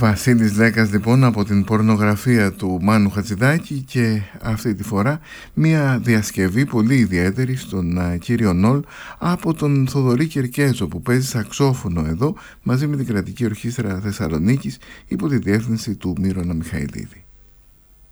Βασίλης Λέκας λοιπόν από την πορνογραφία του Μάνου Χατζηδάκη, και αυτή τη φορά μια διασκευή πολύ ιδιαίτερη στον κύριο Νόλ από τον Θοδωρή Κερκέζο, που παίζει σαξόφωνο εδώ μαζί με την Κρατική Ορχήστρα Θεσσαλονίκης υπό τη διεύθυνση του Μύρονα Μιχαηλίδη.